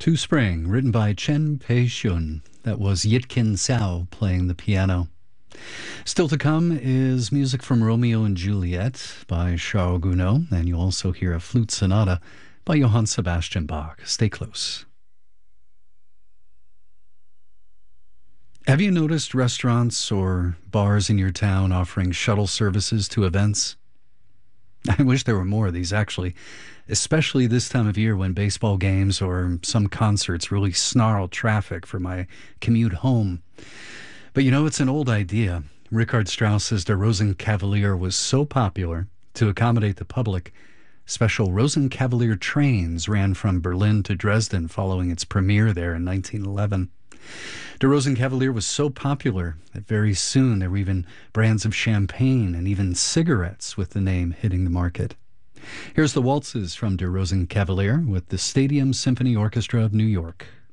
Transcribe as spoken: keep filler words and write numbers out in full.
To Spring, written by Chen Pei-shun. That was Yitkin Cao playing the piano. Still to come is music from Romeo and Juliet by Charles Gounod, and you'll also hear a flute sonata by Johann Sebastian Bach. Stay close. Have you noticed restaurants or bars in your town offering shuttle services to events? I wish there were more of these, actually, especially this time of year when baseball games or some concerts really snarl traffic for my commute home. But you know, it's an old idea. Richard Strauss's Der Rosenkavalier was so popular, to accommodate the public, special Rosenkavalier trains ran from Berlin to Dresden following its premiere there in nineteen eleven. Der Rosenkavalier was so popular that very soon there were even brands of champagne and even cigarettes with the name hitting the market. Here's the waltzes from Der Rosenkavalier with the Stadium Symphony Orchestra of New York.